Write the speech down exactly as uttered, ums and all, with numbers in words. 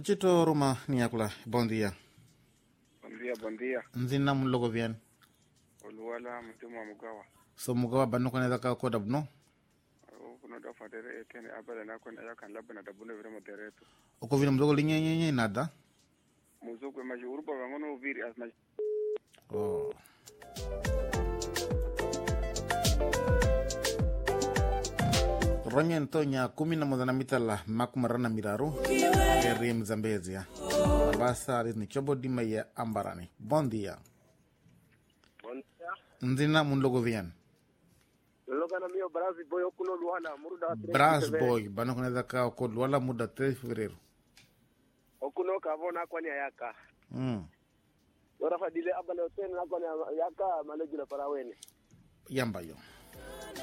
Chito Roma Niakula, bom dia. Bom dia, bom dia. Nzina mlogo bien. Oluwala mtimo mugawa. So mugawa banu kone daka ko dabno. Kuno da fadere etene abala na kone ya kan labana da bune vremo dereto. Oko vina mlogo linye nye nye nada. Muzo kwe maji urupa wangono uviri as maji. Oh. Ronye ntonya kumi na moja na mitala makumarana miraru. Eri mzambezia. Basa ni chobo dima ya ambarani. Bon dia. Bon dia. Nzina mlogo bien. Loga na mio brazi boy okuno luhala muruda tres. Brass boy banu kone daka ko luala muda tres febrero. Okuno kavona kwani ayaka. Mm. Ora fadile abale otene na kwani yaka malejula para wene. Yamba yo.